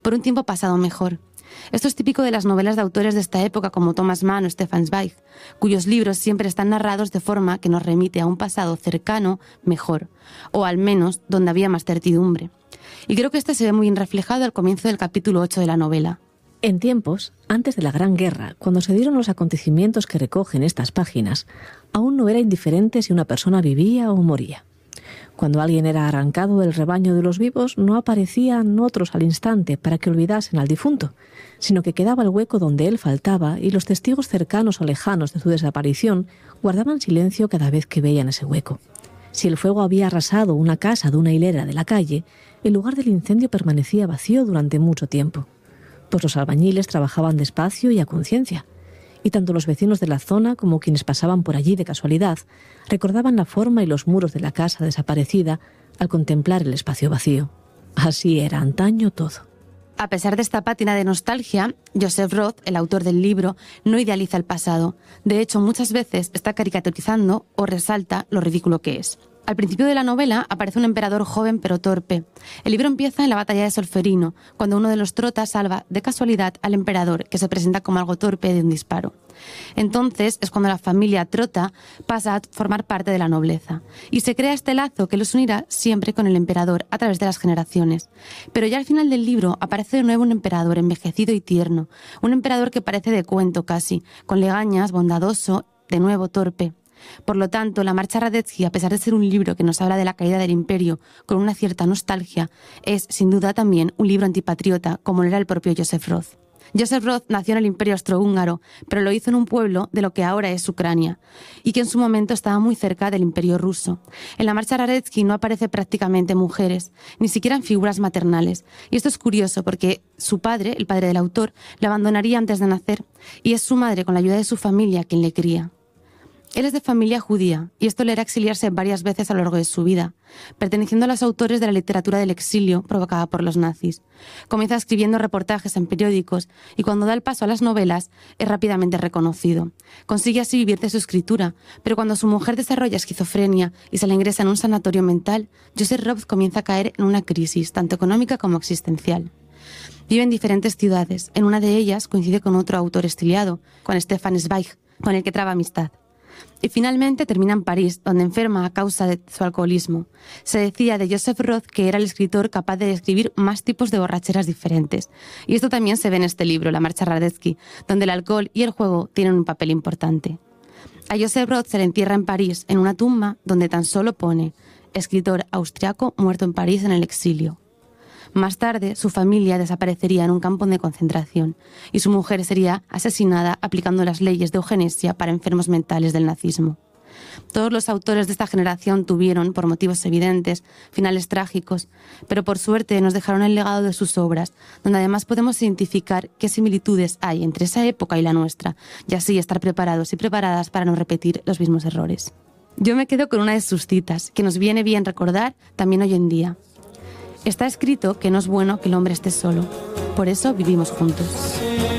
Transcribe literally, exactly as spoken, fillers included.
por un tiempo pasado mejor. Esto es típico de las novelas de autores de esta época como Thomas Mann o Stefan Zweig, cuyos libros siempre están narrados de forma que nos remite a un pasado cercano mejor, o al menos donde había más certidumbre. Y creo que este se ve muy bien reflejado al comienzo del capítulo ocho de la novela. En tiempos, antes de la Gran Guerra, cuando se dieron los acontecimientos que recogen estas páginas, aún no era indiferente si una persona vivía o moría. Cuando alguien era arrancado del rebaño de los vivos, no aparecían otros al instante para que olvidasen al difunto, sino que quedaba el hueco donde él faltaba y los testigos cercanos o lejanos de su desaparición guardaban silencio cada vez que veían ese hueco. Si el fuego había arrasado una casa de una hilera de la calle, el lugar del incendio permanecía vacío durante mucho tiempo, pues los albañiles trabajaban despacio y a conciencia, y tanto los vecinos de la zona como quienes pasaban por allí de casualidad recordaban la forma y los muros de la casa desaparecida al contemplar el espacio vacío. Así era antaño todo. A pesar de esta pátina de nostalgia, Joseph Roth, el autor del libro, no idealiza el pasado. De hecho, muchas veces está caricaturizando o resalta lo ridículo que es. Al principio de la novela aparece un emperador joven pero torpe. El libro empieza en la batalla de Solferino, cuando uno de los trotas salva de casualidad al emperador, que se presenta como algo torpe de un disparo. Entonces es cuando la familia Trota pasa a formar parte de la nobleza, y se crea este lazo que los unirá siempre con el emperador a través de las generaciones. Pero ya al final del libro aparece de nuevo un emperador envejecido y tierno, un emperador que parece de cuento casi, con legañas, bondadoso, de nuevo torpe. Por lo tanto, La Marcha Radetzky, a pesar de ser un libro que nos habla de la caída del imperio con una cierta nostalgia, es sin duda también un libro antipatriota, como lo era el propio Joseph Roth. Joseph Roth nació en el Imperio Austrohúngaro, pero lo hizo en un pueblo de lo que ahora es Ucrania, y que en su momento estaba muy cerca del Imperio ruso. En La Marcha Radetzky no aparece prácticamente mujeres, ni siquiera en figuras maternales, y esto es curioso porque su padre, el padre del autor, le abandonaría antes de nacer, y es su madre, con la ayuda de su familia, quien le cría. Él es de familia judía, y esto le hará exiliarse varias veces a lo largo de su vida, perteneciendo a los autores de la literatura del exilio provocada por los nazis. Comienza escribiendo reportajes en periódicos, y cuando da el paso a las novelas, es rápidamente reconocido. Consigue así vivir de su escritura, pero cuando su mujer desarrolla esquizofrenia y se la ingresa en un sanatorio mental, Joseph Roth comienza a caer en una crisis, tanto económica como existencial. Vive en diferentes ciudades. En una de ellas coincide con otro autor exiliado, con Stefan Zweig, con el que traba amistad. Y finalmente termina en París, donde enferma a causa de su alcoholismo. Se decía de Joseph Roth que era el escritor capaz de describir más tipos de borracheras diferentes. Y esto también se ve en este libro, La Marcha Radetzky, donde el alcohol y el juego tienen un papel importante. A Joseph Roth se le entierra en París, en una tumba donde tan solo pone escritor austriaco muerto en París en el exilio. Más tarde, su familia desaparecería en un campo de concentración y su mujer sería asesinada aplicando las leyes de eugenesia para enfermos mentales del nazismo. Todos los autores de esta generación tuvieron, por motivos evidentes, finales trágicos, pero por suerte nos dejaron el legado de sus obras, donde además podemos identificar qué similitudes hay entre esa época y la nuestra, y así estar preparados y preparadas para no repetir los mismos errores. Yo me quedo con una de sus citas, que nos viene bien recordar también hoy en día. Está escrito que no es bueno que el hombre esté solo, por eso vivimos juntos.